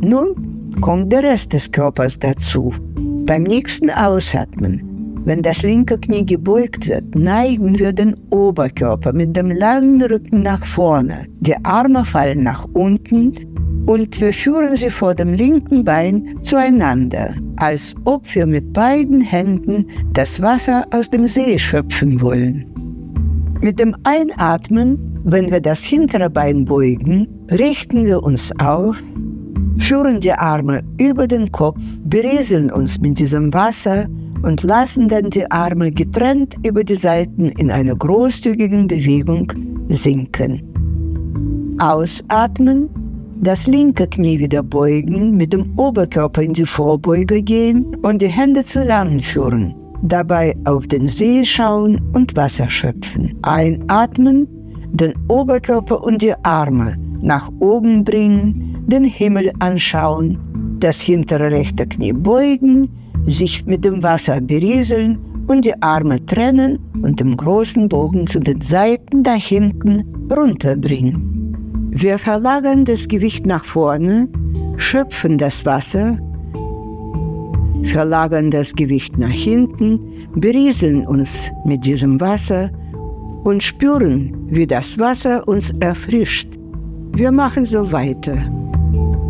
Nun kommt der Rest des Körpers dazu. Beim nächsten Ausatmen, wenn das linke Knie gebeugt wird, neigen wir den Oberkörper mit dem langen Rücken nach vorne. Die Arme fallen nach unten und wir führen sie vor dem linken Bein zueinander, als ob wir mit beiden Händen das Wasser aus dem See schöpfen wollen. Mit dem Einatmen, wenn wir das hintere Bein beugen, richten wir uns auf, führen die Arme über den Kopf, berieseln uns mit diesem Wasser und lassen dann die Arme getrennt über die Seiten in einer großzügigen Bewegung sinken. Ausatmen, das linke Knie wieder beugen, mit dem Oberkörper in die Vorbeuge gehen und die Hände zusammenführen. Dabei auf den See schauen und Wasser schöpfen. Einatmen, den Oberkörper und die Arme nach oben bringen, den Himmel anschauen, das hintere rechte Knie beugen, sich mit dem Wasser berieseln und die Arme trennen und im großen Bogen zu den Seiten nach hinten runterbringen. Wir verlagern das Gewicht nach vorne, schöpfen das Wasser, verlagern das Gewicht nach hinten, berieseln uns mit diesem Wasser und spüren, wie das Wasser uns erfrischt. Wir machen so weiter.